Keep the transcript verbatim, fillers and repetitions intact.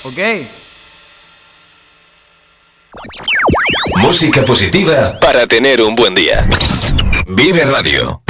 ¿ok? Música positiva para tener un buen día. Vive Radio.